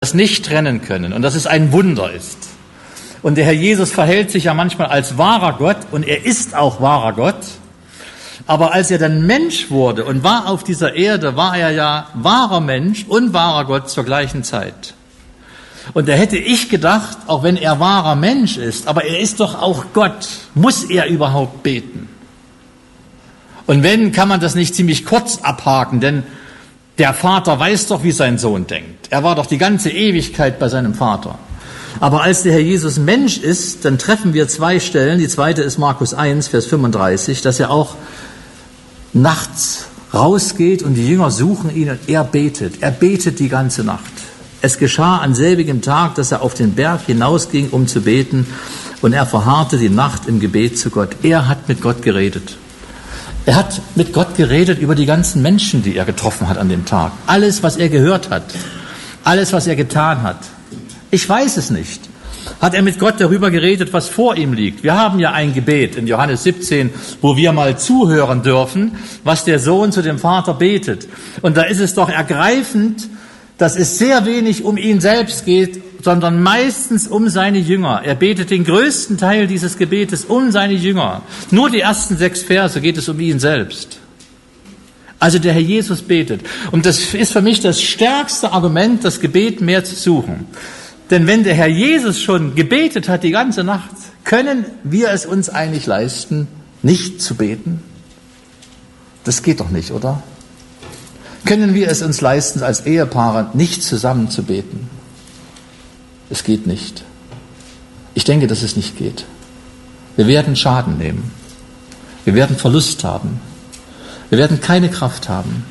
das nicht trennen können und dass es ein Wunder ist. Und der Herr Jesus verhält sich ja manchmal als wahrer Gott und er ist auch wahrer Gott. Aber als er dann Mensch wurde und war auf dieser Erde, war er ja wahrer Mensch und wahrer Gott zur gleichen Zeit. Und da hätte ich gedacht, auch wenn er wahrer Mensch ist, aber er ist doch auch Gott, muss er überhaupt beten? Und wenn, kann man das nicht ziemlich kurz abhaken, denn der Vater weiß doch, wie sein Sohn denkt. Er war doch die ganze Ewigkeit bei seinem Vater. Aber als der Herr Jesus Mensch ist, dann treffen wir zwei Stellen. Die zweite ist Markus 1, Vers 35, dass er auch nachts rausgeht und die Jünger suchen ihn und er betet. Er betet die ganze Nacht. Es geschah an selbigem Tag, dass er auf den Berg hinausging, um zu beten, und er verharrte die Nacht im Gebet zu Gott. Er hat mit Gott geredet. Er hat mit Gott geredet über die ganzen Menschen, die er getroffen hat an dem Tag. Alles, was er gehört hat, alles, was er getan hat. Ich weiß es nicht. Hat er mit Gott darüber geredet, was vor ihm liegt? Wir haben ja ein Gebet in Johannes 17, wo wir mal zuhören dürfen, was der Sohn zu dem Vater betet. Und da ist es doch ergreifend, dass es sehr wenig um ihn selbst geht, sondern meistens um seine Jünger. Er betet den größten Teil dieses Gebetes um seine Jünger. Nur die ersten 6 Verse geht es um ihn selbst. Also der Herr Jesus betet. Und das ist für mich das stärkste Argument, das Gebet mehr zu suchen. Denn wenn der Herr Jesus schon gebetet hat die ganze Nacht, können wir es uns eigentlich leisten, nicht zu beten? Das geht doch nicht, oder? Können wir es uns leisten, als Ehepaare nicht zusammen zu beten? Es geht nicht. Ich denke, dass es nicht geht. Wir werden Schaden nehmen. Wir werden Verlust haben. Wir werden keine Kraft haben.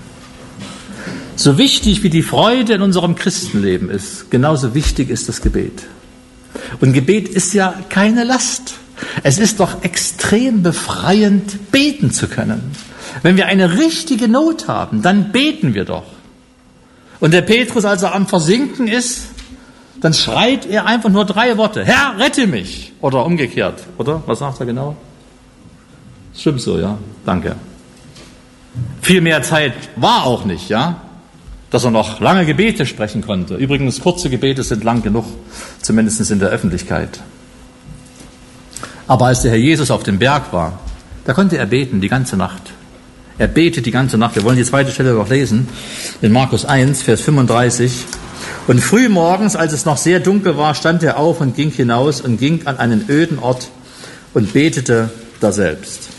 So wichtig wie die Freude in unserem Christenleben ist, genauso wichtig ist das Gebet. Und Gebet ist ja keine Last. Es ist doch extrem befreiend, beten zu können. Wenn wir eine richtige Not haben, dann beten wir doch. Und der Petrus, als er am Versinken ist, dann schreit er einfach nur 3 Worte. Herr, rette mich! Oder umgekehrt, oder? Was sagt er genau? Stimmt so, ja? Danke. Viel mehr Zeit war auch nicht, ja? Dass er noch lange Gebete sprechen konnte. Übrigens, kurze Gebete sind lang genug, zumindest in der Öffentlichkeit. Aber als der Herr Jesus auf dem Berg war, da konnte er beten die ganze Nacht. Er betet die ganze Nacht. Wir wollen die zweite Stelle noch lesen, in Markus 1, Vers 35. Und früh morgens, als es noch sehr dunkel war, stand er auf und ging hinaus und ging an einen öden Ort und betete daselbst.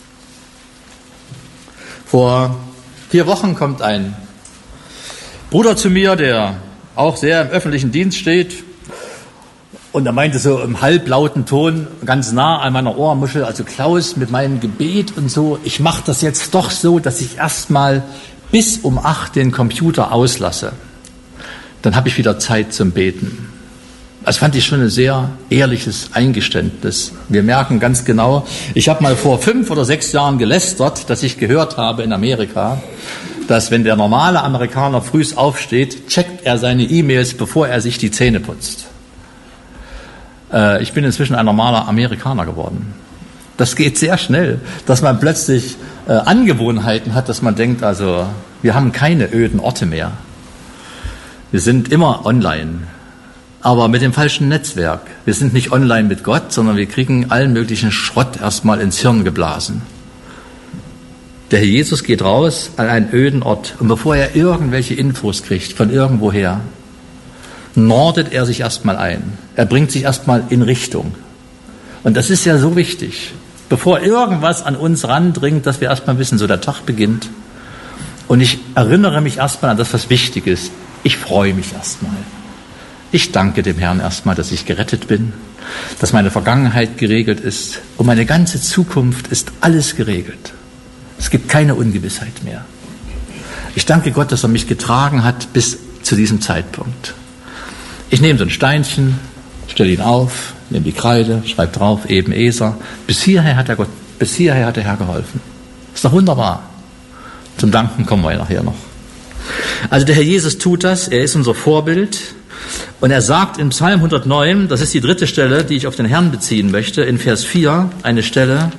Vor 4 Wochen kommt ein Bruder zu mir, der auch sehr im öffentlichen Dienst steht. Und er meinte so im halblauten Ton, ganz nah an meiner Ohrmuschel, also Klaus, mit meinem Gebet und so, ich mache das jetzt doch so, dass ich erstmal bis um 8 den Computer auslasse. Dann habe ich wieder Zeit zum Beten. Das fand ich schon ein sehr ehrliches Eingeständnis. Wir merken ganz genau, ich habe mal vor 5 oder 6 Jahren gelästert, dass ich gehört habe in Amerika, dass wenn der normale Amerikaner frühs aufsteht, checkt er seine E-Mails, bevor er sich die Zähne putzt. Ich bin inzwischen ein normaler Amerikaner geworden. Das geht sehr schnell, dass man plötzlich Angewohnheiten hat, dass man denkt, also wir haben keine öden Orte mehr. Wir sind immer online, aber mit dem falschen Netzwerk. Wir sind nicht online mit Gott, sondern wir kriegen allen möglichen Schrott erstmal ins Hirn geblasen. Der Herr Jesus geht raus an einen öden Ort und bevor er irgendwelche Infos kriegt von irgendwoher, nordet er sich erstmal ein. Er bringt sich erstmal in Richtung. Und das ist ja so wichtig. Bevor irgendwas an uns randringt, dass wir erstmal wissen, so der Tag beginnt. Und ich erinnere mich erstmal an das, was wichtig ist. Ich freue mich erstmal. Ich danke dem Herrn erstmal, dass ich gerettet bin, dass meine Vergangenheit geregelt ist und meine ganze Zukunft ist alles geregelt. Es gibt keine Ungewissheit mehr. Ich danke Gott, dass er mich getragen hat bis zu diesem Zeitpunkt. Ich nehme so ein Steinchen, stelle ihn auf, nehme die Kreide, schreibe drauf, Ebenezer. Bis hierher hat der Herr geholfen. Ist doch wunderbar. Zum Danken kommen wir ja nachher noch. Also der Herr Jesus tut das, er ist unser Vorbild. Und er sagt im Psalm 109, das ist die 3. Stelle, die ich auf den Herrn beziehen möchte, in Vers 4, eine Stelle,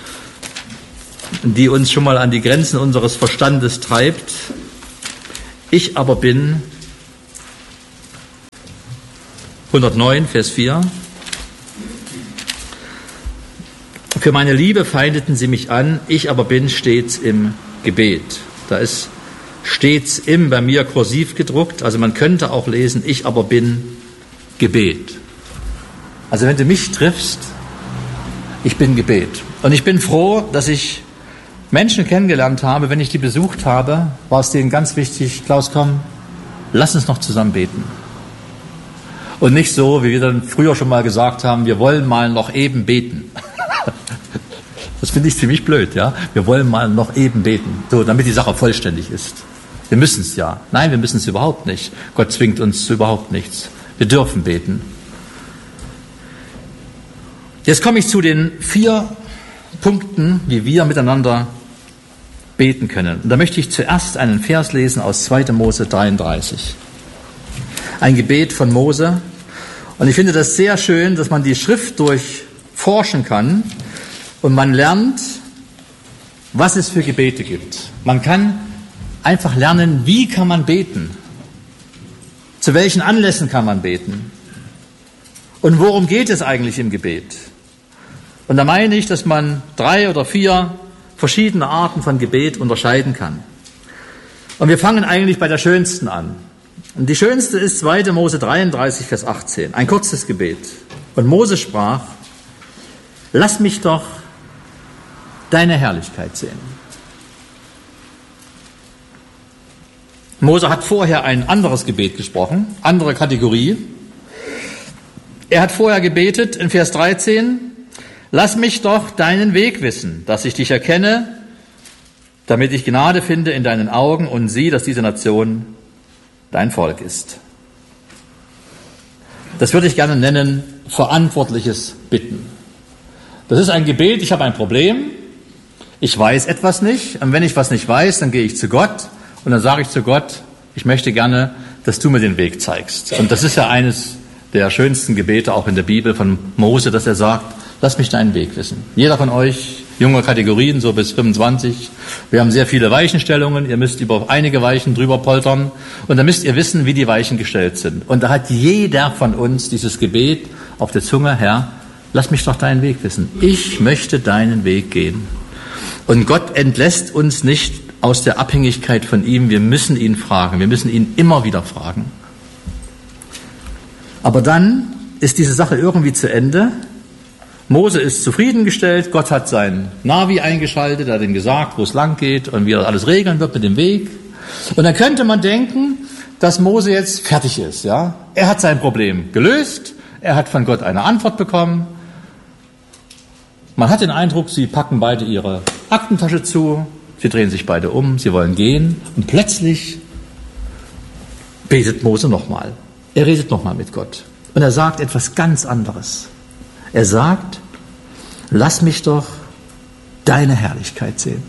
die uns schon mal an die Grenzen unseres Verstandes treibt. Ich aber bin 109, Vers 4. Für meine Liebe feindeten sie mich an, ich aber bin stets im Gebet. Da ist stets im bei mir kursiv gedruckt, also man könnte auch lesen, ich aber bin Gebet. Also wenn du mich triffst, ich bin Gebet. Und ich bin froh, dass ich Menschen kennengelernt habe, wenn ich die besucht habe, war es denen ganz wichtig, Klaus, komm, lass uns noch zusammen beten. Und nicht so, wie wir dann früher schon mal gesagt haben, wir wollen mal noch eben beten. Das finde ich ziemlich blöd, ja. Wir wollen mal noch eben beten, so, damit die Sache vollständig ist. Wir müssen es ja. Nein, wir müssen es überhaupt nicht. Gott zwingt uns zu überhaupt nichts. Wir dürfen beten. Jetzt komme ich zu den 4 Punkten, wie wir miteinander beten können. Und da möchte ich zuerst einen Vers lesen aus 2. Mose 33. Ein Gebet von Mose. Und ich finde das sehr schön, dass man die Schrift durchforschen kann und man lernt, was es für Gebete gibt. Man kann einfach lernen, wie kann man beten? Zu welchen Anlässen kann man beten? Und worum geht es eigentlich im Gebet? Und da meine ich, dass man 3 oder 4 verschiedene Arten von Gebet unterscheiden kann. Und wir fangen eigentlich bei der schönsten an. Und die schönste ist 2. Mose 33, Vers 18. Ein kurzes Gebet. Und Mose sprach, lass mich doch deine Herrlichkeit sehen. Mose hat vorher ein anderes Gebet gesprochen, andere Kategorie. Er hat vorher gebetet in Vers 13, lass mich doch deinen Weg wissen, dass ich dich erkenne, damit ich Gnade finde in deinen Augen und sieh, dass diese Nation dein Volk ist. Das würde ich gerne nennen, verantwortliches Bitten. Das ist ein Gebet, ich habe ein Problem, ich weiß etwas nicht, und wenn ich was nicht weiß, dann gehe ich zu Gott und dann sage ich zu Gott, ich möchte gerne, dass du mir den Weg zeigst. Und das ist ja eines der schönsten Gebete auch in der Bibel von Mose, dass er sagt, lass mich deinen Weg wissen. Jeder von euch, junge Kategorien, so bis 25, wir haben sehr viele Weichenstellungen, ihr müsst über einige Weichen drüber poltern und dann müsst ihr wissen, wie die Weichen gestellt sind. Und da hat jeder von uns dieses Gebet auf der Zunge, Herr, lass mich doch deinen Weg wissen. Ich möchte deinen Weg gehen. Und Gott entlässt uns nicht aus der Abhängigkeit von ihm, wir müssen ihn fragen, wir müssen ihn immer wieder fragen. Aber dann ist diese Sache irgendwie zu Ende. Mose ist zufriedengestellt, Gott hat sein Navi eingeschaltet, er hat ihm gesagt, wo es lang geht und wie er alles regeln wird mit dem Weg. Und dann könnte man denken, dass Mose jetzt fertig ist. Ja? Er hat sein Problem gelöst, er hat von Gott eine Antwort bekommen. Man hat den Eindruck, sie packen beide ihre Aktentasche zu, sie drehen sich beide um, sie wollen gehen und plötzlich betet Mose nochmal. Er redet nochmal mit Gott und er sagt etwas ganz anderes. Er sagt, lass mich doch deine Herrlichkeit sehen.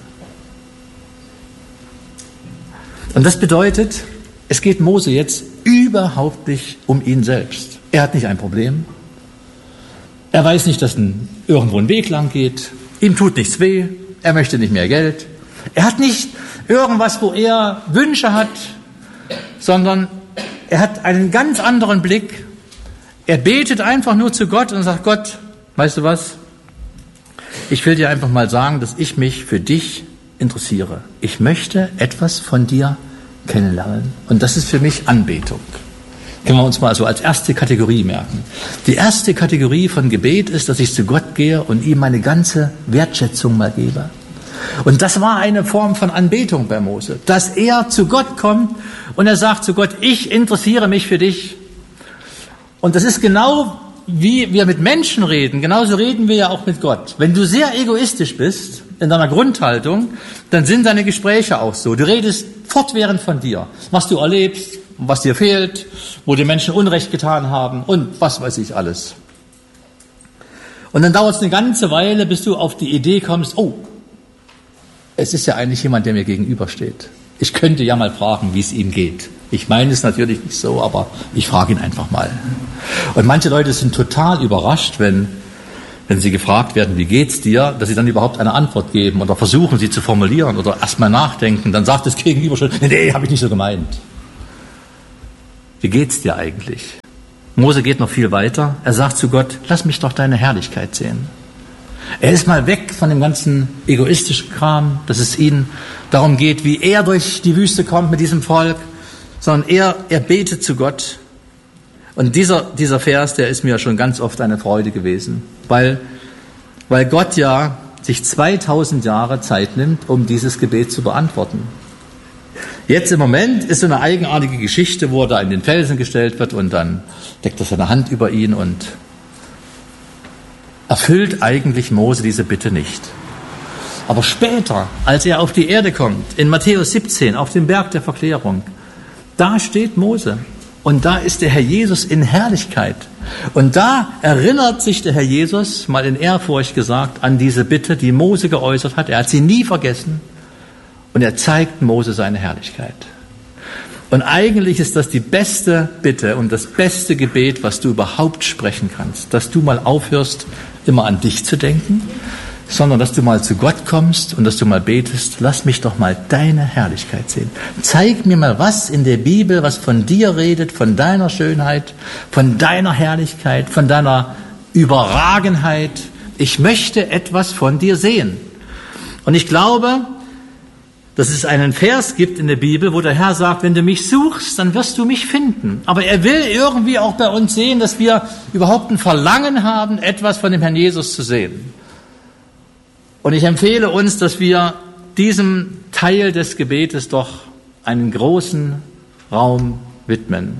Und das bedeutet, es geht Mose jetzt überhaupt nicht um ihn selbst. Er hat nicht ein Problem. Er weiß nicht, dass irgendwo ein Weg lang geht. Ihm tut nichts weh. Er möchte nicht mehr Geld. Er hat nicht irgendwas, wo er Wünsche hat, sondern er hat einen ganz anderen Blick. Er betet einfach nur zu Gott und sagt, Gott, weißt du was? Ich will dir einfach mal sagen, dass ich mich für dich interessiere. Ich möchte etwas von dir kennenlernen. Und das ist für mich Anbetung. Können wir uns mal so als erste Kategorie merken. Die erste Kategorie von Gebet ist, dass ich zu Gott gehe und ihm meine ganze Wertschätzung mal gebe. Und das war eine Form von Anbetung bei Mose, dass er zu Gott kommt und er sagt zu Gott, ich interessiere mich für dich. Und das ist genau wie wir mit Menschen reden, genauso reden wir ja auch mit Gott. Wenn du sehr egoistisch bist in deiner Grundhaltung, dann sind deine Gespräche auch so. Du redest fortwährend von dir, was du erlebst, was dir fehlt, wo die Menschen Unrecht getan haben und was weiß ich alles. Und dann dauert es eine ganze Weile, bis du auf die Idee kommst, oh, es ist ja eigentlich jemand, der mir gegenübersteht. Ich könnte ja mal fragen, wie es ihm geht. Ich meine es natürlich nicht so, aber ich frage ihn einfach mal. Und manche Leute sind total überrascht, wenn sie gefragt werden, wie geht's dir, dass sie dann überhaupt eine Antwort geben oder versuchen, sie zu formulieren oder erst mal nachdenken. Dann sagt das Gegenüber schon, nee, habe ich nicht so gemeint. Wie geht's dir eigentlich? Mose geht noch viel weiter. Er sagt zu Gott, lass mich doch deine Herrlichkeit sehen. Er ist mal weg von dem ganzen egoistischen Kram, dass es ihn darum geht, wie er durch die Wüste kommt mit diesem Volk, sondern er betet zu Gott. Und dieser Vers, der ist mir schon ganz oft eine Freude gewesen, weil Gott ja sich 2000 Jahre Zeit nimmt, um dieses Gebet zu beantworten. Jetzt im Moment ist so eine eigenartige Geschichte, wo er da in den Felsen gestellt wird und dann deckt er seine Hand über ihn und erfüllt eigentlich Mose diese Bitte nicht. Aber später, als er auf die Erde kommt, in Matthäus 17, auf dem Berg der Verklärung, da steht Mose und da ist der Herr Jesus in Herrlichkeit. Und da erinnert sich der Herr Jesus, mal in Ehrfurcht gesagt, an diese Bitte, die Mose geäußert hat. Er hat sie nie vergessen und er zeigt Mose seine Herrlichkeit. Und eigentlich ist das die beste Bitte und das beste Gebet, was du überhaupt sprechen kannst, dass du mal aufhörst, immer an dich zu denken, sondern dass du mal zu Gott kommst und dass du mal betest, lass mich doch mal deine Herrlichkeit sehen. Zeig mir mal was in der Bibel, was von dir redet, von deiner Schönheit, von deiner Herrlichkeit, von deiner Überragenheit. Ich möchte etwas von dir sehen. Und ich glaube, dass es einen Vers gibt in der Bibel, wo der Herr sagt, wenn du mich suchst, dann wirst du mich finden. Aber er will irgendwie auch bei uns sehen, dass wir überhaupt ein Verlangen haben, etwas von dem Herrn Jesus zu sehen. Und ich empfehle uns, dass wir diesem Teil des Gebetes doch einen großen Raum widmen.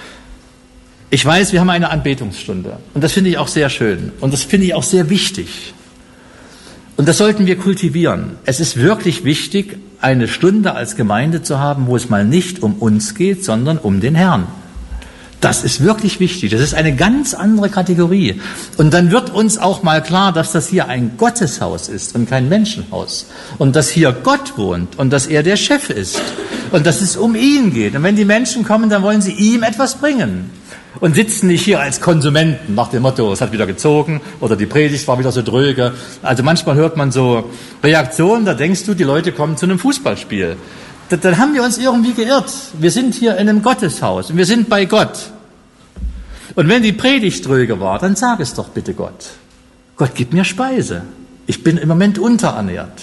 Ich weiß, wir haben eine Anbetungsstunde und das finde ich auch sehr schön und das finde ich auch sehr wichtig. Und das sollten wir kultivieren. Es ist wirklich wichtig, eine Stunde als Gemeinde zu haben, wo es mal nicht um uns geht, sondern um den Herrn. Das ist wirklich wichtig. Das ist eine ganz andere Kategorie. Und dann wird uns auch mal klar, dass das hier ein Gotteshaus ist und kein Menschenhaus. Und dass hier Gott wohnt und dass er der Chef ist. Und dass es um ihn geht. Und wenn die Menschen kommen, dann wollen sie ihm etwas bringen. Und sitzen nicht hier als Konsumenten nach dem Motto, es hat wieder gezogen oder die Predigt war wieder so dröge. Also manchmal hört man so Reaktionen, da denkst du, die Leute kommen zu einem Fußballspiel. Dann haben wir uns irgendwie geirrt. Wir sind hier in einem Gotteshaus und wir sind bei Gott. Und wenn die Predigt dröge war, dann sag es doch bitte Gott. Gott, gib mir Speise. Ich bin im Moment unterernährt.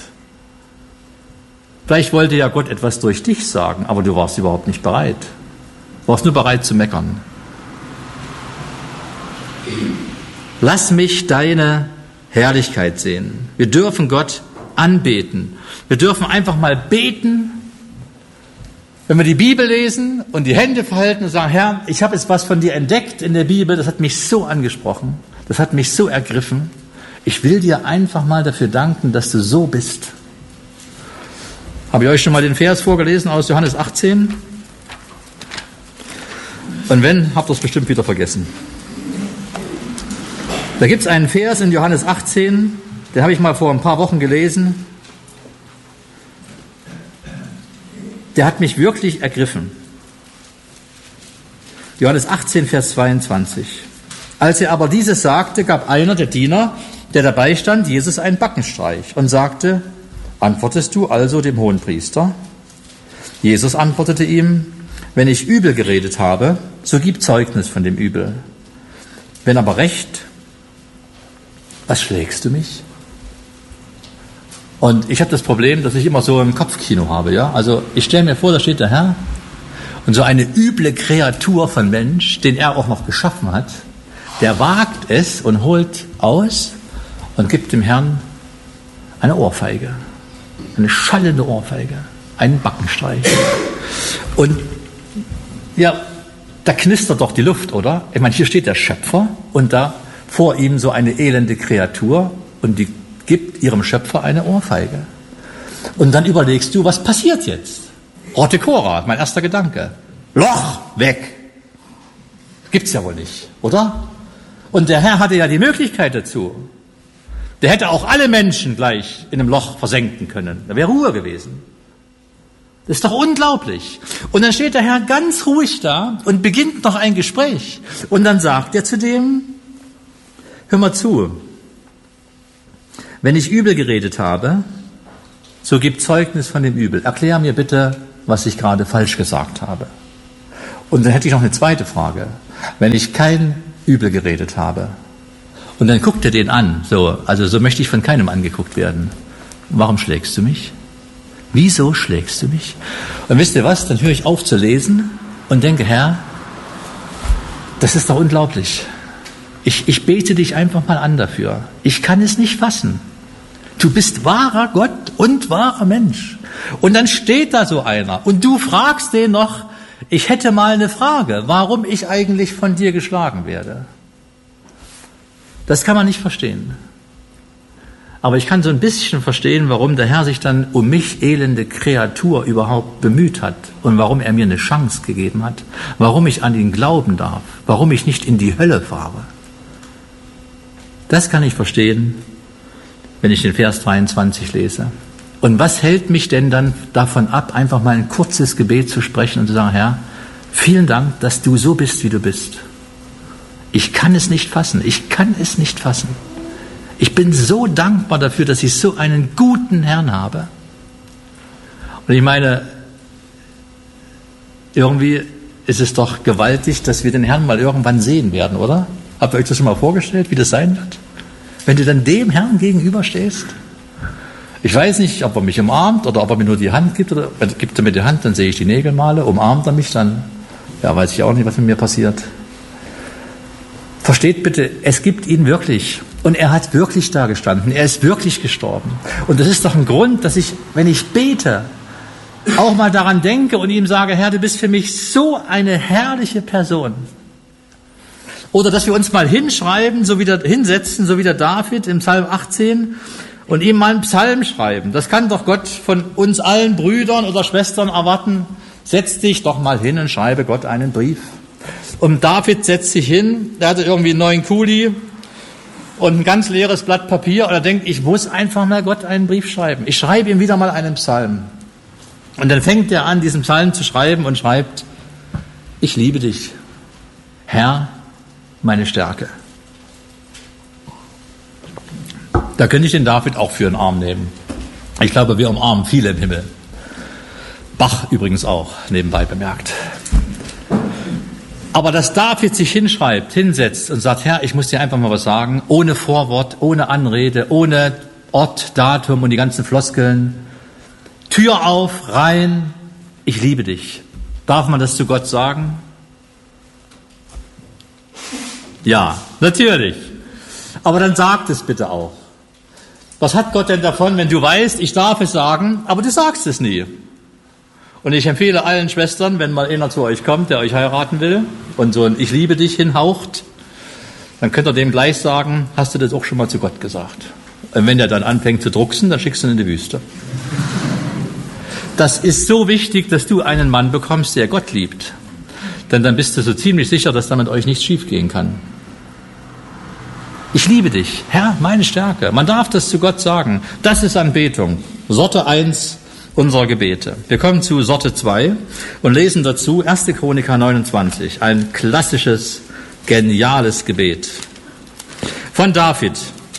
Vielleicht wollte ja Gott etwas durch dich sagen, aber du warst überhaupt nicht bereit. Du warst nur bereit zu meckern. Lass mich deine Herrlichkeit sehen. Wir dürfen Gott anbeten. Wir dürfen einfach mal beten. Wenn wir die Bibel lesen und die Hände verhalten und sagen, Herr, ich habe jetzt was von dir entdeckt in der Bibel, das hat mich so angesprochen, das hat mich so ergriffen. Ich will dir einfach mal dafür danken, dass du so bist. Habe ich euch schon mal den Vers vorgelesen aus Johannes 18? Und wenn, habt ihr es bestimmt wieder vergessen. Da gibt es einen Vers in Johannes 18, den habe ich mal vor ein paar Wochen gelesen. Der hat mich wirklich ergriffen. Johannes 18, Vers 22. Als er aber dieses sagte, gab einer der Diener, der dabei stand, Jesus einen Backenstreich und sagte, antwortest du also dem Hohenpriester? Jesus antwortete ihm, wenn ich übel geredet habe, so gib Zeugnis von dem Übel. Wenn aber recht, was schlägst du mich? Und ich habe das Problem, dass ich immer so ein Kopfkino habe. Ja? Also ich stelle mir vor, da steht der Herr und so eine üble Kreatur von Mensch, den er auch noch geschaffen hat, der wagt es und holt aus und gibt dem Herrn eine Ohrfeige, eine schallende Ohrfeige, einen Backenstreich. Und ja, da knistert doch die Luft, oder? Ich meine, hier steht der Schöpfer und da vor ihm so eine elende Kreatur und die gibt ihrem Schöpfer eine Ohrfeige. Und dann überlegst du, was passiert jetzt? Rote Cora, mein erster Gedanke. Loch, weg. Gibt's ja wohl nicht, oder? Und der Herr hatte ja die Möglichkeit dazu. Der hätte auch alle Menschen gleich in einem Loch versenken können. Da wäre Ruhe gewesen. Das ist doch unglaublich. Und dann steht der Herr ganz ruhig da und beginnt noch ein Gespräch. Und dann sagt er zu dem, hör mal zu, wenn ich übel geredet habe, so gib Zeugnis von dem Übel. Erklär mir bitte, was ich gerade falsch gesagt habe. Und dann hätte ich noch eine zweite Frage. wenn ich kein Übel geredet habe. Und dann guckt er den an, so möchte ich von keinem angeguckt werden. Warum schlägst du mich? Wieso schlägst du mich? Und wisst ihr was, dann höre ich auf zu lesen und denke, Herr, das ist doch unglaublich. Ich bete dich einfach mal an dafür. Ich kann es nicht fassen. Du bist wahrer Gott und wahrer Mensch. Und dann steht da so einer und du fragst den noch, ich hätte mal eine Frage, warum ich eigentlich von dir geschlagen werde. Das kann man nicht verstehen. Aber ich kann so ein bisschen verstehen, warum der Herr sich dann um mich, elende Kreatur, überhaupt bemüht hat und warum er mir eine Chance gegeben hat, warum ich an ihn glauben darf, warum ich nicht in die Hölle fahre. Das kann ich verstehen, wenn ich den Vers 23 lese. Und was hält mich denn dann davon ab, einfach mal ein kurzes Gebet zu sprechen und zu sagen, Herr, vielen Dank, dass du so bist, wie du bist. Ich kann es nicht fassen, ich kann es nicht fassen. Ich bin so dankbar dafür, dass ich so einen guten Herrn habe. Und ich meine, irgendwie ist es doch gewaltig, dass wir den Herrn mal irgendwann sehen werden, oder? Habt ihr euch das schon mal vorgestellt, wie das sein wird? Wenn du dann dem Herrn gegenüberstehst? Ich weiß nicht, ob er mich umarmt oder ob er mir nur die Hand gibt. Oder gibt er mir die Hand, dann sehe ich die Nägelmale. Umarmt er mich, dann weiß ich auch nicht, was mit mir passiert. Versteht bitte, es gibt ihn wirklich. Und er hat wirklich da gestanden. Er ist wirklich gestorben. Und das ist doch ein Grund, dass ich, wenn ich bete, auch mal daran denke und ihm sage, Herr, du bist für mich so eine herrliche Person. Oder dass wir uns mal hinsetzen, so wie der David im Psalm 18, und ihm mal einen Psalm schreiben. Das kann doch Gott von uns allen Brüdern oder Schwestern erwarten. Setz dich doch mal hin und schreibe Gott einen Brief. Und David setzt sich hin, der hatte irgendwie einen neuen Kuli und ein ganz leeres Blatt Papier und er denkt, ich muss einfach mal Gott einen Brief schreiben. Ich schreibe ihm wieder mal einen Psalm. Und dann fängt er an, diesen Psalm zu schreiben und schreibt, ich liebe dich, Herr, meine Stärke. Da könnte ich den David auch für einen Arm nehmen. Ich glaube, wir umarmen viele im Himmel. Bach übrigens auch, nebenbei bemerkt. Aber dass David sich hinsetzt und sagt, Herr, ich muss dir einfach mal was sagen, ohne Vorwort, ohne Anrede, ohne Ort, Datum und die ganzen Floskeln. Tür auf, rein, ich liebe dich. Darf man das zu Gott sagen? Ja, natürlich. Aber dann sagt es bitte auch. Was hat Gott denn davon, wenn du weißt, ich darf es sagen, aber du sagst es nie? Und ich empfehle allen Schwestern, wenn mal einer zu euch kommt, der euch heiraten will und so ein Ich liebe dich hinhaucht, dann könnt ihr dem gleich sagen, hast du das auch schon mal zu Gott gesagt? Und wenn der dann anfängt zu drucksen, dann schickst du ihn in die Wüste. Das ist so wichtig, dass du einen Mann bekommst, der Gott liebt. Denn dann bist du so ziemlich sicher, dass da mit euch nichts schiefgehen kann. Ich liebe dich, Herr, meine Stärke. Man darf das zu Gott sagen. Das ist Anbetung. Sorte 1 unserer Gebete. Wir kommen zu Sorte 2 und lesen dazu 1. Chroniker 29, ein klassisches, geniales Gebet von David.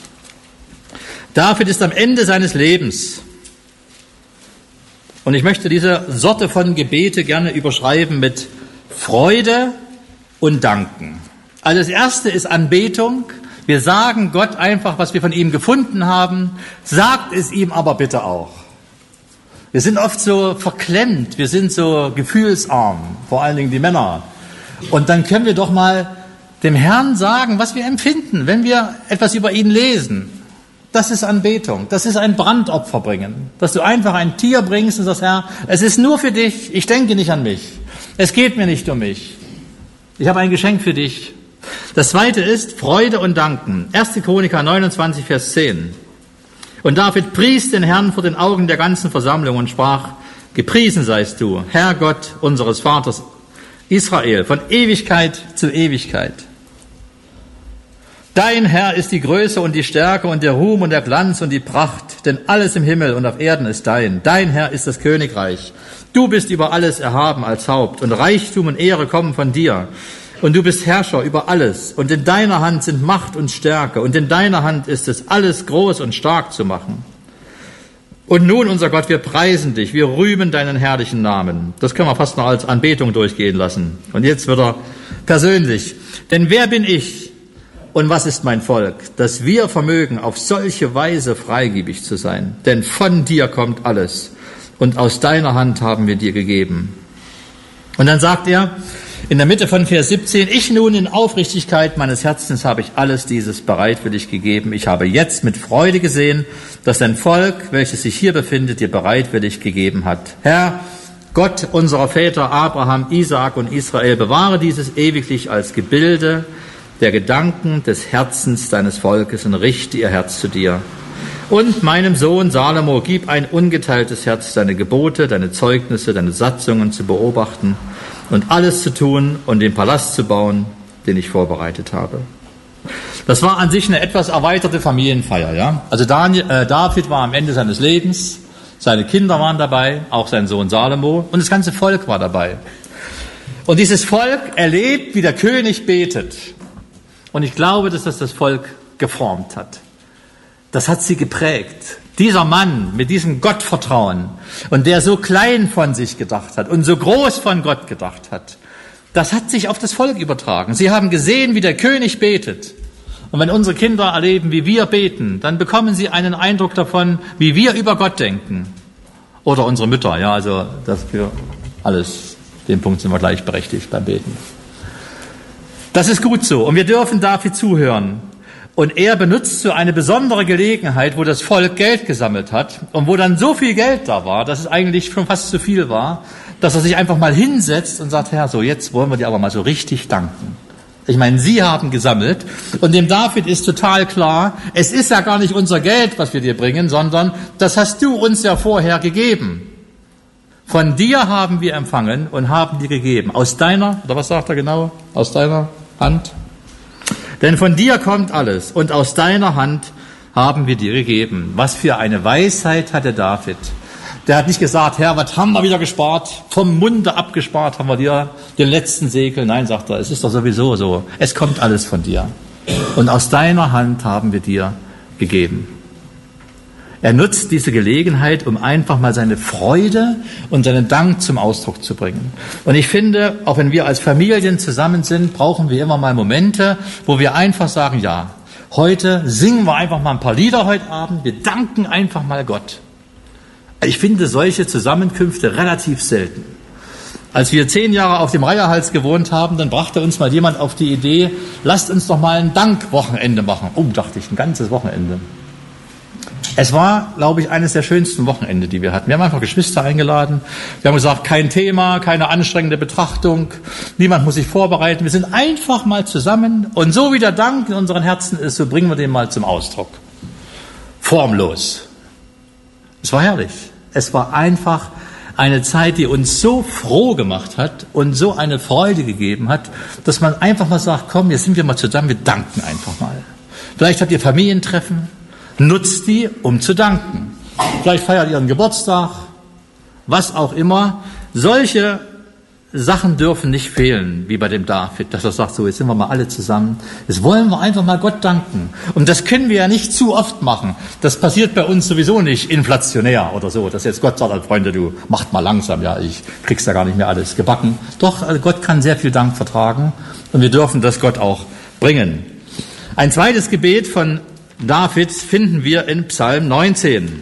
David ist am Ende seines Lebens. Und ich möchte diese Sorte von Gebete gerne überschreiben mit Freude und Danken. Also das erste ist Anbetung. Wir sagen Gott einfach, was wir von ihm gefunden haben. Sagt es ihm aber bitte auch. Wir sind oft so verklemmt, wir sind so gefühlsarm, vor allen Dingen die Männer. Und dann können wir doch mal dem Herrn sagen, was wir empfinden, wenn wir etwas über ihn lesen. Das ist Anbetung, das ist ein Brandopfer bringen. Dass du einfach ein Tier bringst und sagst, Herr, es ist nur für dich, ich denke nicht an mich. Es geht mir nicht um mich. Ich habe ein Geschenk für dich. Das zweite ist Freude und Danken. 1. Chroniker 29, Vers 10. Und David pries den Herrn vor den Augen der ganzen Versammlung und sprach, gepriesen seist du, Herr Gott unseres Vaters Israel, von Ewigkeit zu Ewigkeit. Dein Herr ist die Größe und die Stärke und der Ruhm und der Glanz und die Pracht, denn alles im Himmel und auf Erden ist dein. Dein Herr ist das Königreich. Du bist über alles erhaben als Haupt und Reichtum und Ehre kommen von dir. Und du bist Herrscher über alles. Und in deiner Hand sind Macht und Stärke. Und in deiner Hand ist es, alles groß und stark zu machen. Und nun, unser Gott, wir preisen dich, wir rühmen deinen herrlichen Namen. Das können wir fast noch als Anbetung durchgehen lassen. Und jetzt wird er persönlich. Denn wer bin ich und was ist mein Volk, dass wir vermögen, auf solche Weise freigebig zu sein? Denn von dir kommt alles und aus deiner Hand haben wir dir gegeben. Und dann sagt er in der Mitte von Vers 17, ich nun in Aufrichtigkeit meines Herzens habe ich alles dieses bereitwillig gegeben. Ich habe jetzt mit Freude gesehen, dass dein Volk, welches sich hier befindet, dir bereitwillig gegeben hat. Herr, Gott unserer Väter Abraham, Isaak und Israel, bewahre dieses ewiglich als Gebilde der Gedanken des Herzens deines Volkes und richte ihr Herz zu dir. Und meinem Sohn Salomo gib ein ungeteiltes Herz, deine Gebote, deine Zeugnisse, deine Satzungen zu beobachten und alles zu tun und den Palast zu bauen, den ich vorbereitet habe. Das war an sich eine etwas erweiterte Familienfeier, ja. Also David war am Ende seines Lebens, seine Kinder waren dabei, auch sein Sohn Salomo und das ganze Volk war dabei. Und dieses Volk erlebt, wie der König betet. Und ich glaube, dass das Volk geformt hat. Das hat sie geprägt. Dieser Mann mit diesem Gottvertrauen und der so klein von sich gedacht hat und so groß von Gott gedacht hat, das hat sich auf das Volk übertragen. Sie haben gesehen, wie der König betet. Und wenn unsere Kinder erleben, wie wir beten, dann bekommen sie einen Eindruck davon, wie wir über Gott denken. Oder unsere Mütter, ja, also das für alles, den Punkt sind wir gleichberechtigt beim Beten. Das ist gut so und wir dürfen dafür zuhören. Und er benutzt so eine besondere Gelegenheit, wo das Volk Geld gesammelt hat und wo dann so viel Geld da war, dass es eigentlich schon fast zu viel war, dass er sich einfach mal hinsetzt und sagt, Herr, so jetzt wollen wir dir aber mal so richtig danken. Ich meine, Sie haben gesammelt und dem David ist total klar, es ist ja gar nicht unser Geld, was wir dir bringen, sondern das hast du uns ja vorher gegeben. Von dir haben wir empfangen und haben dir gegeben. Aus deiner, oder was sagt er genau? Aus deiner Hand? Denn von dir kommt alles und aus deiner Hand haben wir dir gegeben. Was für eine Weisheit hatte David. Der hat nicht gesagt, Herr, was haben wir wieder gespart? Vom Munde abgespart haben wir dir den letzten Segel. Nein, sagt er, es ist doch sowieso so. Es kommt alles von dir. Und aus deiner Hand haben wir dir gegeben. Er nutzt diese Gelegenheit, um einfach mal seine Freude und seinen Dank zum Ausdruck zu bringen. Und ich finde, auch wenn wir als Familien zusammen sind, brauchen wir immer mal Momente, wo wir einfach sagen, ja, heute singen wir einfach mal ein paar Lieder heute Abend, wir danken einfach mal Gott. Ich finde solche Zusammenkünfte relativ selten. Als wir 10 Jahre auf dem Reiherhals gewohnt haben, dann brachte uns mal jemand auf die Idee, lasst uns doch mal ein Dankwochenende machen. Oh, dachte ich, ein ganzes Wochenende. Es war, glaube ich, eines der schönsten Wochenende, die wir hatten. Wir haben einfach Geschwister eingeladen. Wir haben gesagt, kein Thema, keine anstrengende Betrachtung. Niemand muss sich vorbereiten. Wir sind einfach mal zusammen. Und so wie der Dank in unseren Herzen ist, so bringen wir den mal zum Ausdruck. Formlos. Es war herrlich. Es war einfach eine Zeit, die uns so froh gemacht hat und so eine Freude gegeben hat, dass man einfach mal sagt, komm, jetzt sind wir mal zusammen, wir danken einfach mal. Vielleicht habt ihr Familientreffen. Nutzt die, um zu danken. Vielleicht feiert ihr einen Geburtstag, was auch immer. Solche Sachen dürfen nicht fehlen, wie bei dem David, dass er sagt, so, jetzt sind wir mal alle zusammen. Jetzt wollen wir einfach mal Gott danken. Und das können wir ja nicht zu oft machen. Das passiert bei uns sowieso nicht inflationär oder so, dass jetzt Gott sagt, Freunde, du macht mal langsam, ja, ich krieg's ja gar nicht mehr alles gebacken. Doch, Gott kann sehr viel Dank vertragen und wir dürfen das Gott auch bringen. Ein zweites Gebet von David finden wir in Psalm 19.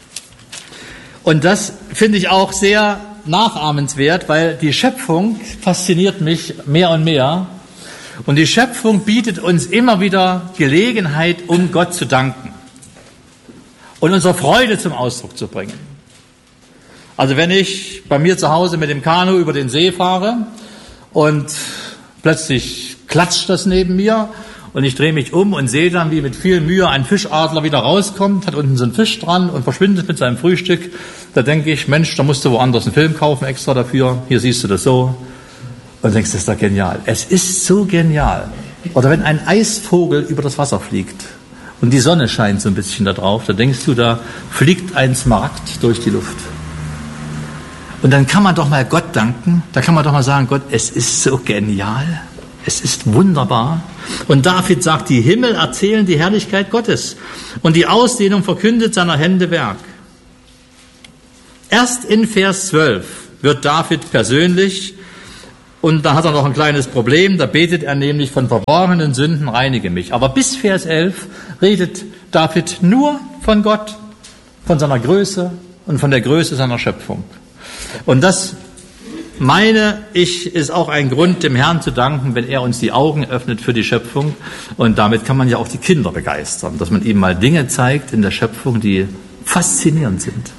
Und das finde ich auch sehr nachahmenswert, weil die Schöpfung fasziniert mich mehr und mehr. Und die Schöpfung bietet uns immer wieder Gelegenheit, um Gott zu danken und unsere Freude zum Ausdruck zu bringen. Also wenn ich bei mir zu Hause mit dem Kanu über den See fahre und plötzlich klatscht das neben mir, und ich drehe mich um und sehe dann, wie mit viel Mühe ein Fischadler wieder rauskommt, hat unten so einen Fisch dran und verschwindet mit seinem Frühstück. Da denke ich, Mensch, da musst du woanders einen Film kaufen extra dafür. Hier siehst du das so. Und denkst, das ist doch genial. Es ist so genial. Oder wenn ein Eisvogel über das Wasser fliegt und die Sonne scheint so ein bisschen da drauf, da denkst du, da fliegt ein Smaragd durch die Luft. Und dann kann man doch mal Gott danken. Da kann man doch mal sagen, Gott, es ist so genial. Es ist wunderbar. Und David sagt, die Himmel erzählen die Herrlichkeit Gottes und die Ausdehnung verkündet seiner Hände Werk. Erst in Vers 12 wird David persönlich, und da hat er noch ein kleines Problem, da betet er nämlich: von verborgenen Sünden reinige mich. Aber bis Vers 11 redet David nur von Gott, von seiner Größe und von der Größe seiner Schöpfung. Und das, meine ich, ist auch ein Grund, dem Herrn zu danken, wenn er uns die Augen öffnet für die Schöpfung. Und damit kann man ja auch die Kinder begeistern, dass man ihnen mal Dinge zeigt in der Schöpfung, die faszinierend sind.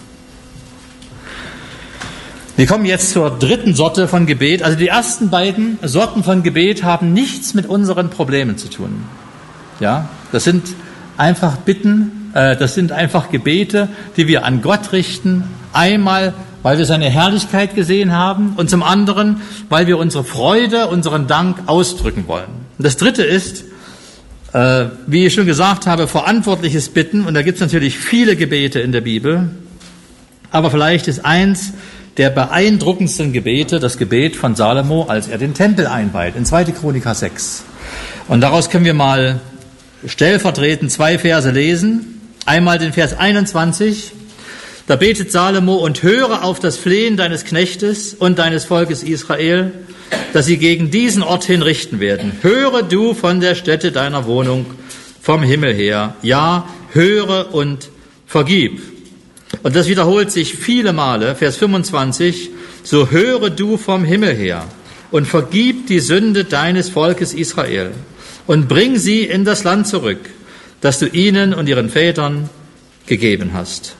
Wir kommen jetzt zur dritten Sorte von Gebet. Also die ersten beiden Sorten von Gebet haben nichts mit unseren Problemen zu tun. Ja, das sind einfach Bitten, das sind einfach Gebete, die wir an Gott richten. Einmal, weil wir seine Herrlichkeit gesehen haben, und zum anderen, weil wir unsere Freude, unseren Dank ausdrücken wollen. Und das dritte ist, wie ich schon gesagt habe, verantwortliches Bitten. Und da gibt es natürlich viele Gebete in der Bibel. Aber vielleicht ist eins der beeindruckendsten Gebete das Gebet von Salomo, als er den Tempel einweiht, in 2. Chroniker 6. Und daraus können wir mal stellvertretend 2 Verse lesen. Einmal den Vers 21. Da betet Salomo: und höre auf das Flehen deines Knechtes und deines Volkes Israel, dass sie gegen diesen Ort hin richten werden. Höre du von der Stätte deiner Wohnung vom Himmel her. Ja, höre und vergib. Und das wiederholt sich viele Male. Vers 25. So höre du vom Himmel her und vergib die Sünde deines Volkes Israel und bring sie in das Land zurück, das du ihnen und ihren Vätern gegeben hast.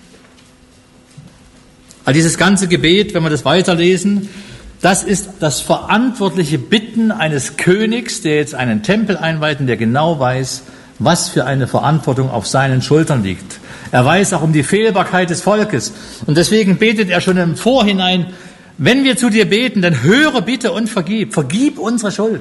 Also dieses ganze Gebet, wenn wir das weiterlesen, das ist das verantwortliche Bitten eines Königs, der jetzt einen Tempel einweiht und der genau weiß, was für eine Verantwortung auf seinen Schultern liegt. Er weiß auch um die Fehlbarkeit des Volkes. Und deswegen betet er schon im Vorhinein: wenn wir zu dir beten, dann höre bitte und vergib. Vergib unsere Schuld.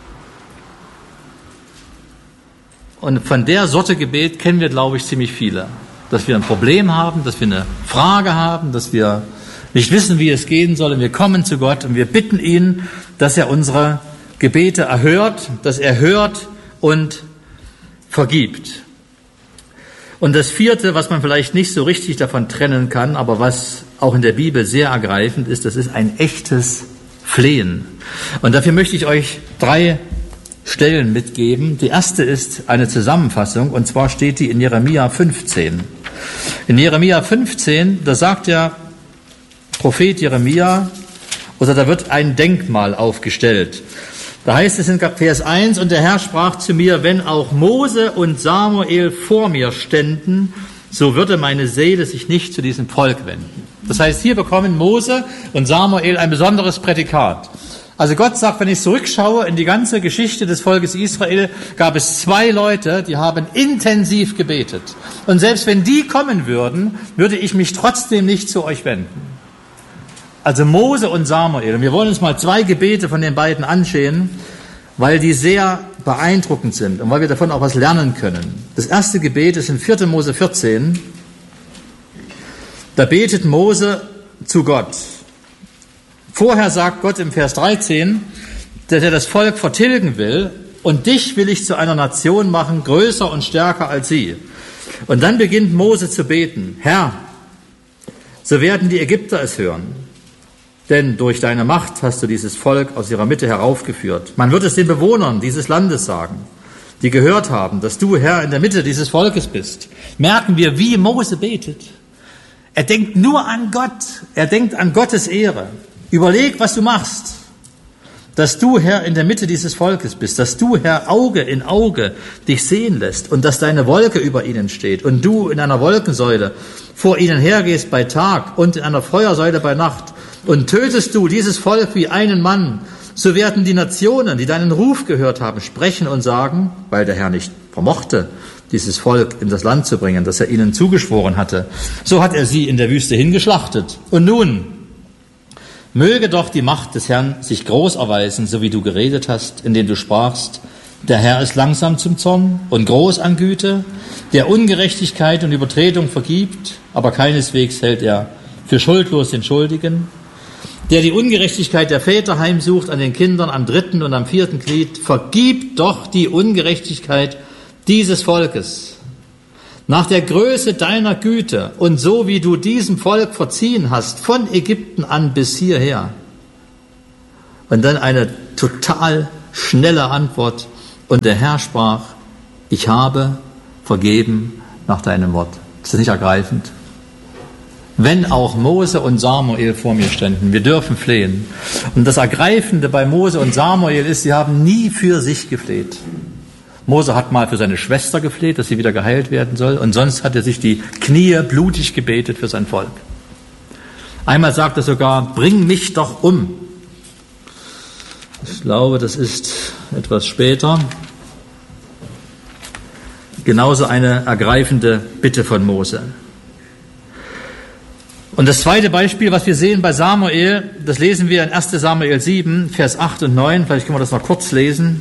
Und von der Sorte Gebet kennen wir, glaube ich, ziemlich viele. Dass wir ein Problem haben, dass wir eine Frage haben, dass wir nicht wissen, wie es gehen soll. Und wir kommen zu Gott und wir bitten ihn, dass er unsere Gebete erhört, dass er hört und vergibt. Und das vierte, was man vielleicht nicht so richtig davon trennen kann, aber was auch in der Bibel sehr ergreifend ist, das ist ein echtes Flehen. Und dafür möchte ich euch 3 Stellen mitgeben. Die erste ist eine Zusammenfassung, und zwar steht die in Jeremia 15. In Jeremia 15, da sagt der Prophet Jeremia, oder da wird ein Denkmal aufgestellt. Da heißt es in Vers 1: und der Herr sprach zu mir: wenn auch Mose und Samuel vor mir ständen, so würde meine Seele sich nicht zu diesem Volk wenden. Das heißt, hier bekommen Mose und Samuel ein besonderes Prädikat. Also Gott sagt, wenn ich zurückschaue in die ganze Geschichte des Volkes Israel, gab es 2 Leute, die haben intensiv gebetet. Und selbst wenn die kommen würden, würde ich mich trotzdem nicht zu euch wenden. Also Mose und Samuel. Und wir wollen uns mal 2 Gebete von den beiden ansehen, weil die sehr beeindruckend sind und weil wir davon auch was lernen können. Das erste Gebet ist in 4. Mose 14. Da betet Mose zu Gott. Vorher sagt Gott im Vers 13, dass er das Volk vertilgen will, und dich will ich zu einer Nation machen, größer und stärker als sie. Und dann beginnt Mose zu beten: Herr, so werden die Ägypter es hören, denn durch deine Macht hast du dieses Volk aus ihrer Mitte heraufgeführt. Man wird es den Bewohnern dieses Landes sagen, die gehört haben, dass du, Herr, in der Mitte dieses Volkes bist. Merken wir, wie Mose betet. Er denkt nur an Gott. Er denkt an Gottes Ehre. Überleg, was du machst. Dass du, Herr, in der Mitte dieses Volkes bist. Dass du, Herr, Auge in Auge dich sehen lässt. Und dass deine Wolke über ihnen steht. Und du in einer Wolkensäule vor ihnen hergehst bei Tag und in einer Feuersäule bei Nacht. Und tötest du dieses Volk wie einen Mann, so werden die Nationen, die deinen Ruf gehört haben, sprechen und sagen, weil der Herr nicht vermochte, dieses Volk in das Land zu bringen, das er ihnen zugeschworen hatte. So hat er sie in der Wüste hingeschlachtet. Und nun, möge doch die Macht des Herrn sich groß erweisen, so wie du geredet hast, indem du sprachst: Der Herr ist langsam zum Zorn und groß an Güte, der Ungerechtigkeit und Übertretung vergibt, aber keineswegs hält er für schuldlos den Schuldigen, der die Ungerechtigkeit der Väter heimsucht an den Kindern am 3. und am 4. Glied. Vergib doch die Ungerechtigkeit dieses Volkes, nach der Größe deiner Güte und so wie du diesem Volk verziehen hast, von Ägypten an bis hierher. Und dann eine total schnelle Antwort. Und der Herr sprach, ich habe vergeben nach deinem Wort. Ist das nicht ergreifend? Wenn auch Mose und Samuel vor mir ständen, wir dürfen flehen. Und das Ergreifende bei Mose und Samuel ist, sie haben nie für sich gefleht. Mose hat mal für seine Schwester gefleht, dass sie wieder geheilt werden soll. Und sonst hat er sich die Knie blutig gebetet für sein Volk. Einmal sagt er sogar, bring mich doch um. Ich glaube, das ist etwas später. Genauso eine ergreifende Bitte von Mose. Und das zweite Beispiel, was wir sehen bei Samuel, das lesen wir in 1. Samuel 7, Vers 8 und 9. Vielleicht können wir das noch kurz lesen.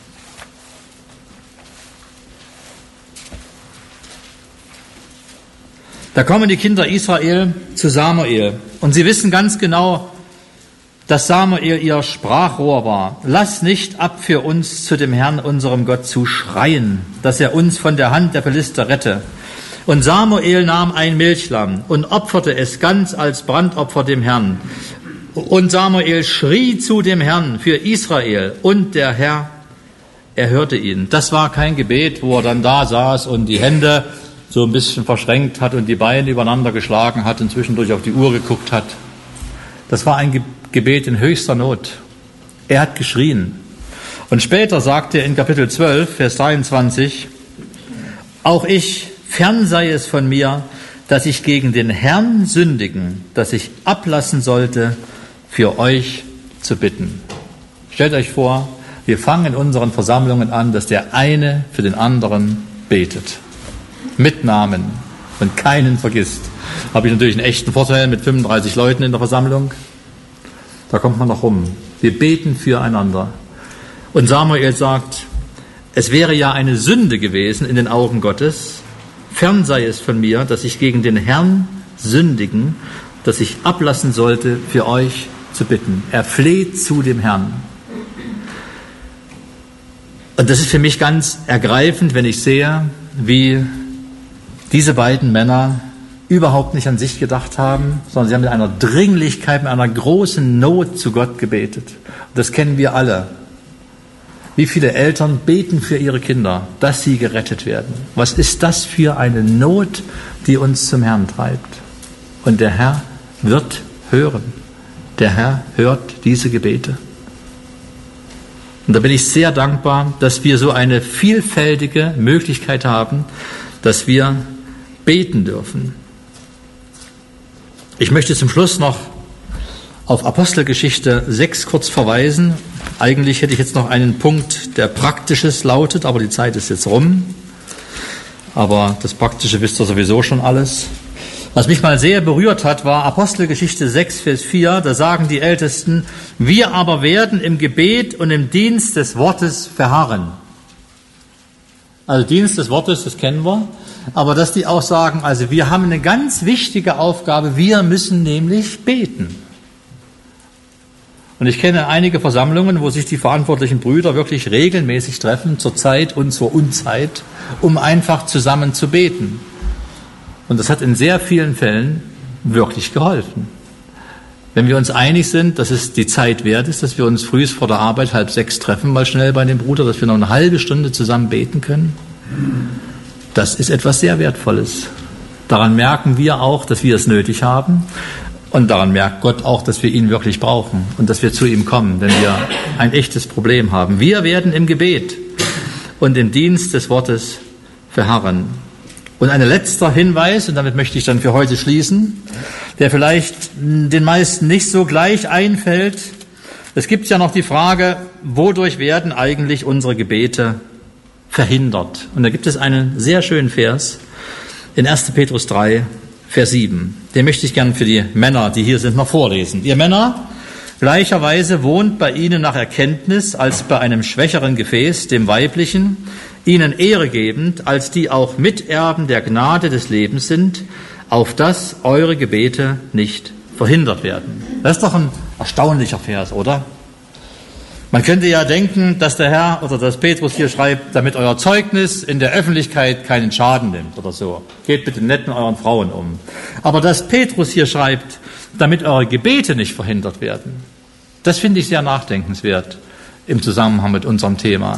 Da kommen die Kinder Israel zu Samuel und sie wissen ganz genau, dass Samuel ihr Sprachrohr war. Lass nicht ab für uns zu dem Herrn, unserem Gott, zu schreien, dass er uns von der Hand der Philister rette. Und Samuel nahm ein Milchlamm und opferte es ganz als Brandopfer dem Herrn. Und Samuel schrie zu dem Herrn für Israel und der Herr erhörte ihn. Das war kein Gebet, wo er dann da saß und die Hände so ein bisschen verschränkt hat und die Beine übereinander geschlagen hat und zwischendurch auf die Uhr geguckt hat. Das war ein Gebet in höchster Not. Er hat geschrien. Und später sagt er in Kapitel 12, Vers 23, auch ich, fern sei es von mir, dass ich gegen den Herrn sündigen, dass ich ablassen sollte, für euch zu bitten. Stellt euch vor, wir fangen in unseren Versammlungen an, dass der eine für den anderen betet. Mit Namen und keinen vergisst. Habe ich natürlich einen echten Vorteil mit 35 Leuten in der Versammlung. Da kommt man noch rum. Wir beten füreinander. Und Samuel sagt, es wäre ja eine Sünde gewesen in den Augen Gottes, fern sei es von mir, dass ich gegen den Herrn sündigen, dass ich ablassen sollte, für euch zu bitten. Er fleht zu dem Herrn. Und das ist für mich ganz ergreifend, wenn ich sehe, wie diese beiden Männer überhaupt nicht an sich gedacht haben, sondern sie haben mit einer Dringlichkeit, mit einer großen Not zu Gott gebetet. Und das kennen wir alle. Wie viele Eltern beten für ihre Kinder, dass sie gerettet werden? Was ist das für eine Not, die uns zum Herrn treibt? Und der Herr wird hören. Der Herr hört diese Gebete. Und da bin ich sehr dankbar, dass wir so eine vielfältige Möglichkeit haben, dass wir beten dürfen. Ich möchte zum Schluss noch auf Apostelgeschichte 6 kurz verweisen. Eigentlich hätte ich jetzt noch einen Punkt, der Praktisches lautet, aber die Zeit ist jetzt rum. Aber das Praktische wisst ihr sowieso schon alles. Was mich mal sehr berührt hat, war Apostelgeschichte 6, Vers 4. Da sagen die Ältesten, wir aber werden im Gebet und im Dienst des Wortes verharren. Also Dienst des Wortes, das kennen wir. Aber dass die auch sagen, also wir haben eine ganz wichtige Aufgabe, wir müssen nämlich beten. Und ich kenne einige Versammlungen, wo sich die verantwortlichen Brüder wirklich regelmäßig treffen, zur Zeit und zur Unzeit, um einfach zusammen zu beten. Und das hat in sehr vielen Fällen wirklich geholfen. Wenn wir uns einig sind, dass es die Zeit wert ist, dass wir uns früh vor der Arbeit 5:30 treffen, mal schnell bei dem Bruder, dass wir noch eine halbe Stunde zusammen beten können, das ist etwas sehr Wertvolles. Daran merken wir auch, dass wir es nötig haben. Und daran merkt Gott auch, dass wir ihn wirklich brauchen und dass wir zu ihm kommen, wenn wir ein echtes Problem haben. Wir werden im Gebet und im Dienst des Wortes verharren. Und ein letzter Hinweis, und damit möchte ich dann für heute schließen, der vielleicht den meisten nicht so gleich einfällt. Es gibt ja noch die Frage, wodurch werden eigentlich unsere Gebete verhindert? Und da gibt es einen sehr schönen Vers in 1. Petrus 3, Vers 7. Den möchte ich gern für die Männer, die hier sind, noch vorlesen. Ihr Männer, gleicherweise wohnt bei ihnen nach Erkenntnis als bei einem schwächeren Gefäß, dem weiblichen, ihnen Ehre gebend, als die auch Miterben der Gnade des Lebens sind, auf dass eure Gebete nicht verhindert werden. Das ist doch ein erstaunlicher Vers, oder? Man könnte ja denken, dass der Herr oder dass Petrus hier schreibt, damit euer Zeugnis in der Öffentlichkeit keinen Schaden nimmt oder so. Geht bitte nett mit euren Frauen um. Aber dass Petrus hier schreibt, damit eure Gebete nicht verhindert werden, das finde ich sehr nachdenkenswert im Zusammenhang mit unserem Thema.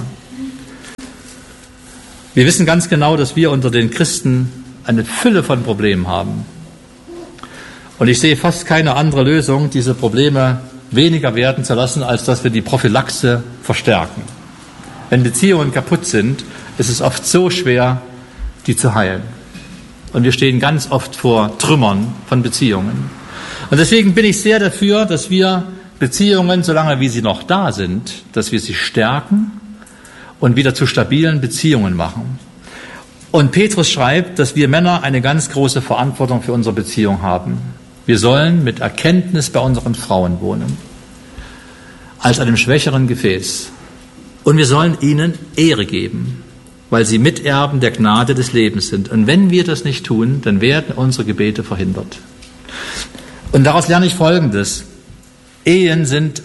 Wir wissen ganz genau, dass wir unter den Christen eine Fülle von Problemen haben. Und ich sehe fast keine andere Lösung, diese Probleme weniger werden zu lassen, als dass wir die Prophylaxe verstärken. Wenn Beziehungen kaputt sind, ist es oft so schwer, die zu heilen. Und wir stehen ganz oft vor Trümmern von Beziehungen. Und deswegen bin ich sehr dafür, dass wir Beziehungen, solange wie sie noch da sind, dass wir sie stärken und wieder zu stabilen Beziehungen machen. Und Petrus schreibt, dass wir Männer eine ganz große Verantwortung für unsere Beziehung haben. Wir sollen mit Erkenntnis bei unseren Frauen wohnen, als einem schwächeren Gefäß. Und wir sollen ihnen Ehre geben, weil sie Miterben der Gnade des Lebens sind. Und wenn wir das nicht tun, dann werden unsere Gebete verhindert. Und daraus lerne ich Folgendes. Ehen sind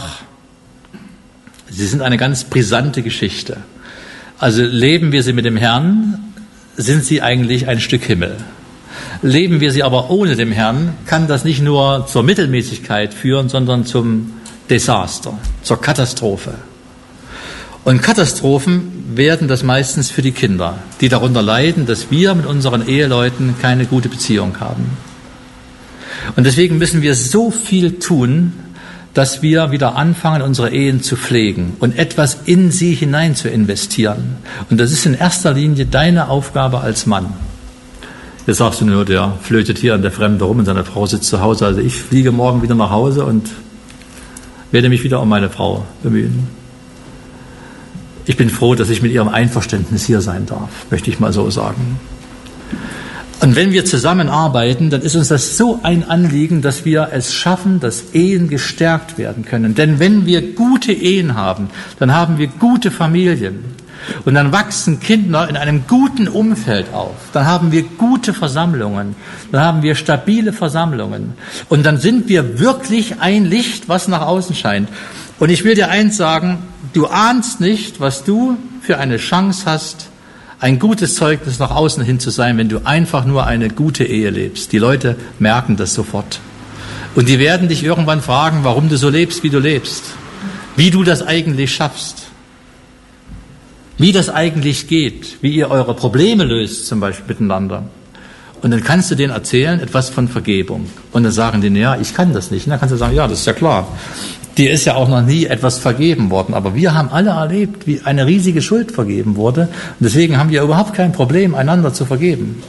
sie sind eine ganz brisante Geschichte. Also leben wir sie mit dem Herrn, sind sie eigentlich ein Stück Himmel. Leben wir sie aber ohne den Herrn, kann das nicht nur zur Mittelmäßigkeit führen, sondern zum Desaster, zur Katastrophe. Und Katastrophen werden das meistens für die Kinder, die darunter leiden, dass wir mit unseren Eheleuten keine gute Beziehung haben. Und deswegen müssen wir so viel tun, dass wir wieder anfangen, unsere Ehen zu pflegen und etwas in sie hinein zu investieren. Und das ist in erster Linie deine Aufgabe als Mann. Jetzt sagst du nur, der flötet hier an der Fremde rum und seine Frau sitzt zu Hause. Also ich fliege morgen wieder nach Hause und werde mich wieder um meine Frau bemühen. Ich bin froh, dass ich mit ihrem Einverständnis hier sein darf, möchte ich mal so sagen. Und wenn wir zusammenarbeiten, dann ist uns das so ein Anliegen, dass wir es schaffen, dass Ehen gestärkt werden können. Denn wenn wir gute Ehen haben, dann haben wir gute Familien. Und dann wachsen Kinder in einem guten Umfeld auf. Dann haben wir gute Versammlungen. Dann haben wir stabile Versammlungen. Und dann sind wir wirklich ein Licht, was nach außen scheint. Und ich will dir eins sagen, du ahnst nicht, was du für eine Chance hast, ein gutes Zeugnis nach außen hin zu sein, wenn du einfach nur eine gute Ehe lebst. Die Leute merken das sofort. Und die werden dich irgendwann fragen, warum du so lebst, wie du lebst. Wie du das eigentlich schaffst. Wie das eigentlich geht, wie ihr eure Probleme löst, zum Beispiel miteinander. Und dann kannst du denen erzählen, etwas von Vergebung. Und dann sagen die, ja, ich kann das nicht. Und dann kannst du sagen, ja, das ist ja klar. Dir ist ja auch noch nie etwas vergeben worden. Aber wir haben alle erlebt, wie eine riesige Schuld vergeben wurde. Und deswegen haben wir überhaupt kein Problem, einander zu vergeben.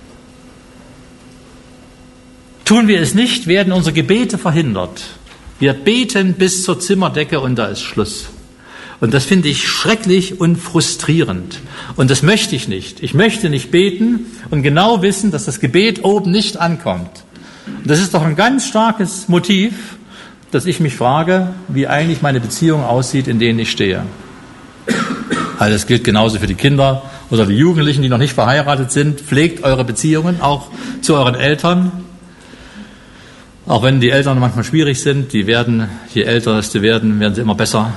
Tun wir es nicht, werden unsere Gebete verhindert. Wir beten bis zur Zimmerdecke und da ist Schluss. Und das finde ich schrecklich und frustrierend. Und das möchte ich nicht. Ich möchte nicht beten und genau wissen, dass das Gebet oben nicht ankommt. Und das ist doch ein ganz starkes Motiv, dass ich mich frage, wie eigentlich meine Beziehung aussieht, in denen ich stehe. Also das gilt genauso für die Kinder oder die Jugendlichen, die noch nicht verheiratet sind. Pflegt eure Beziehungen auch zu euren Eltern. Auch wenn die Eltern manchmal schwierig sind, je älter sie werden sie immer besser.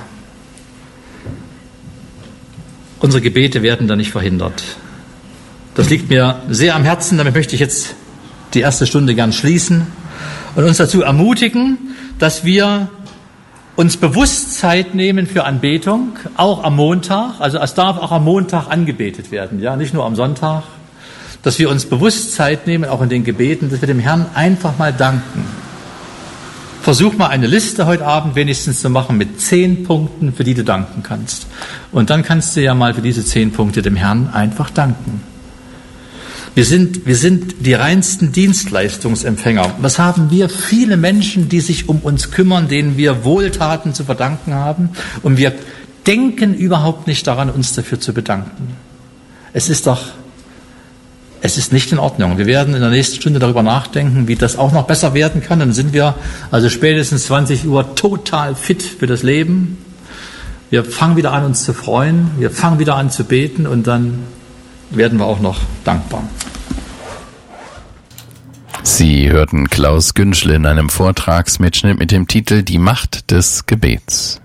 Unsere Gebete werden da nicht verhindert. Das liegt mir sehr am Herzen. Damit möchte ich jetzt die erste Stunde gern schließen und uns dazu ermutigen, dass wir uns bewusst Zeit nehmen für Anbetung, auch am Montag. Also es darf auch am Montag angebetet werden, ja, nicht nur am Sonntag. Dass wir uns bewusst Zeit nehmen, auch in den Gebeten, dass wir dem Herrn einfach mal danken. Versuch mal eine Liste heute Abend wenigstens zu machen mit 10 Punkten, für die du danken kannst. Und dann kannst du ja mal für diese 10 Punkte dem Herrn einfach danken. Wir sind die reinsten Dienstleistungsempfänger. Was haben wir? Viele Menschen, die sich um uns kümmern, denen wir Wohltaten zu verdanken haben. Und wir denken überhaupt nicht daran, uns dafür zu bedanken. Es ist nicht in Ordnung. Wir werden in der nächsten Stunde darüber nachdenken, wie das auch noch besser werden kann. Dann sind wir also spätestens 20 Uhr total fit für das Leben. Wir fangen wieder an, uns zu freuen. Wir fangen wieder an zu beten und dann werden wir auch noch dankbar. Sie hörten Klaus Günschel in einem Vortragsmitschnitt mit dem Titel Die Macht des Gebets.